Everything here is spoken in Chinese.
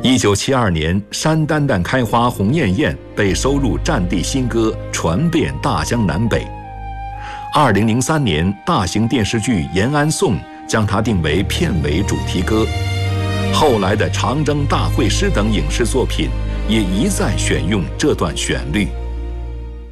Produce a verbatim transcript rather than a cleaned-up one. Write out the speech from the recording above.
一九七二年，山丹丹开花红艳艳被收入战地新歌，传遍大江南北。二零零三年，大型电视剧《延安颂》将它定为片尾主题歌。后来的《长征大会师》等影视作品也一再选用这段旋律。